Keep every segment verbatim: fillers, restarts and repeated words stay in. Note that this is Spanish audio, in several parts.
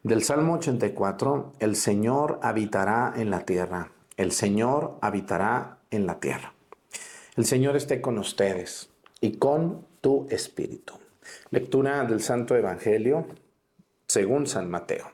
Del Salmo ochenta y cuatro, el Señor habitará en la tierra. El Señor habitará en la tierra. El Señor esté con ustedes y con tu espíritu. Lectura del Santo Evangelio según San Mateo.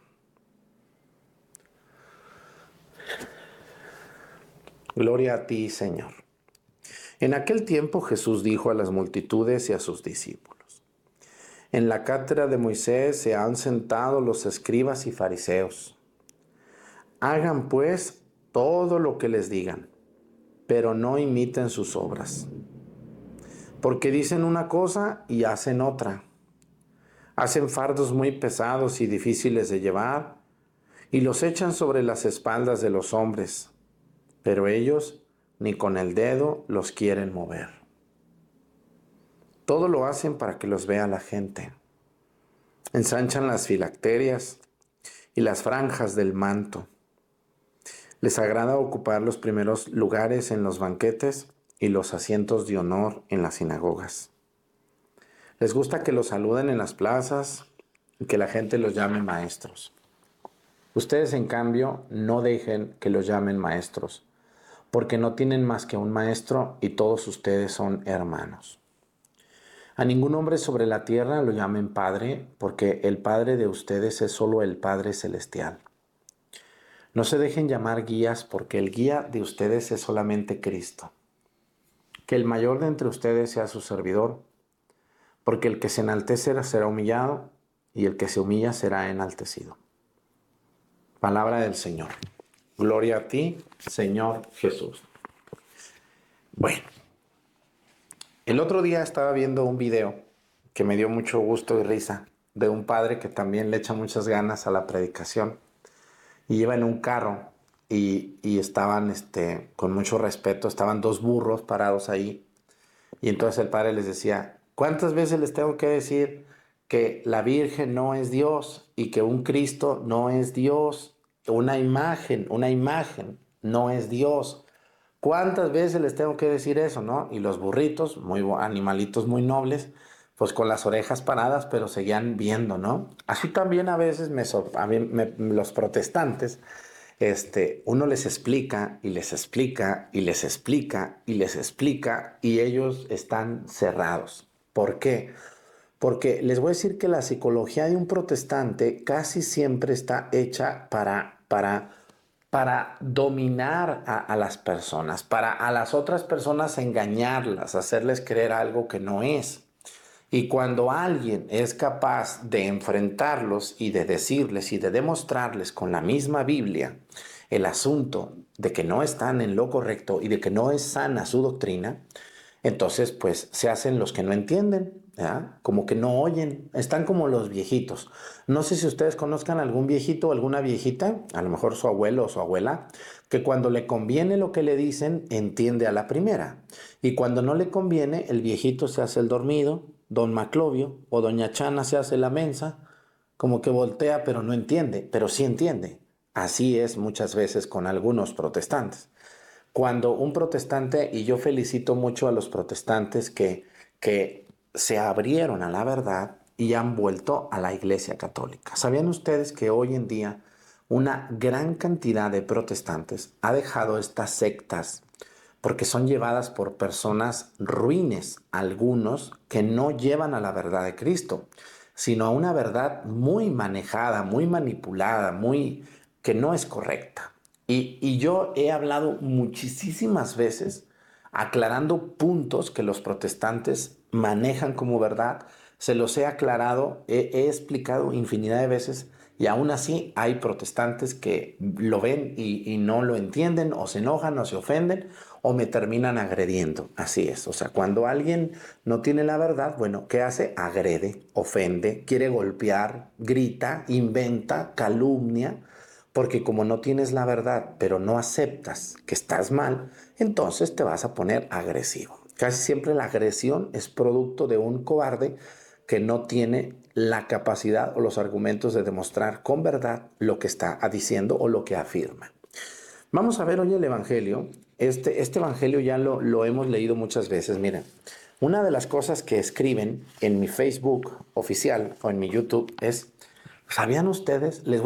Gloria a ti, Señor. En aquel tiempo Jesús dijo a las multitudes y a sus discípulos: en la cátedra de Moisés se han sentado los escribas y fariseos. Hagan pues todo lo que les digan, pero no imiten sus obras. Porque dicen una cosa y hacen otra. Hacen fardos muy pesados y difíciles de llevar y los echan sobre las espaldas de los hombres, pero ellos ni con el dedo los quieren mover. Todo lo hacen para que los vea la gente. Ensanchan las filacterias y las franjas del manto. Les agrada ocupar los primeros lugares en los banquetes y los asientos de honor en las sinagogas. Les gusta que los saluden en las plazas y que la gente los llame maestros. Ustedes, en cambio, no dejen que los llamen maestros, porque no tienen más que un maestro y todos ustedes son hermanos. A ningún hombre sobre la tierra lo llamen Padre, porque el Padre de ustedes es solo el Padre Celestial. No se dejen llamar guías, porque el guía de ustedes es solamente Cristo. Que el mayor de entre ustedes sea su servidor, porque el que se enaltece será humillado, y el que se humilla será enaltecido. Palabra del Señor. Gloria a ti, Señor Jesús. Bueno. El otro día estaba viendo un video que me dio mucho gusto y risa de un padre que también le echa muchas ganas a la predicación y iba en un carro y, y estaban este, con mucho respeto, estaban dos burros parados ahí y entonces el padre les decía: ¿cuántas veces les tengo que decir que la Virgen no es Dios y que un Cristo no es Dios? Una imagen, una imagen no es Dios. ¿Cuántas veces les tengo que decir eso, no? Y los burritos, muy animalitos muy nobles, pues con las orejas paradas, pero seguían viendo, ¿no? Así también a veces me, a mí, me, los protestantes, este, uno les explica y les explica y les explica y les explica y ellos están cerrados. ¿Por qué? Porque les voy a decir que la psicología de un protestante casi siempre está hecha para... para para dominar a, a las personas, para a las otras personas engañarlas, hacerles creer algo que no es. Y cuando alguien es capaz de enfrentarlos y de decirles y de demostrarles con la misma Biblia el asunto de que no están en lo correcto y de que no es sana su doctrina, entonces pues se hacen los que no entienden, ¿ya? Como que no oyen, están como los viejitos. No sé si ustedes conozcan algún viejito o alguna viejita, a lo mejor su abuelo o su abuela, que cuando le conviene lo que le dicen, entiende a la primera. Y cuando no le conviene, el viejito se hace el dormido, don Maclovio o doña Chana se hace la mensa, como que voltea pero no entiende, pero sí entiende. Así es muchas veces con algunos protestantes. Cuando un protestante, y yo felicito mucho a los protestantes que, que se abrieron a la verdad y han vuelto a la Iglesia Católica. ¿Sabían ustedes que hoy en día una gran cantidad de protestantes ha dejado estas sectas porque son llevadas por personas ruines, algunos que no llevan a la verdad de Cristo, sino a una verdad muy manejada, muy manipulada, muy que no es correcta? Y, y yo he hablado muchísimas veces aclarando puntos que los protestantes manejan como verdad. Se los he aclarado, he, he explicado infinidad de veces y aún así hay protestantes que lo ven y, y no lo entienden o se enojan o se ofenden o me terminan agrediendo. Así es, o sea, cuando alguien no tiene la verdad, bueno, ¿qué hace? Agrede, ofende, quiere golpear, grita, inventa, calumnia. Porque como no tienes la verdad, pero no aceptas que estás mal, entonces te vas a poner agresivo. Casi siempre la agresión es producto de un cobarde que no tiene la capacidad o los argumentos de demostrar con verdad lo que está diciendo o lo que afirma. Vamos a ver hoy el Evangelio. Este, este Evangelio ya lo, lo hemos leído muchas veces. Miren, una de las cosas que escriben en mi Facebook oficial o en mi YouTube es: ¿sabían ustedes? Les voy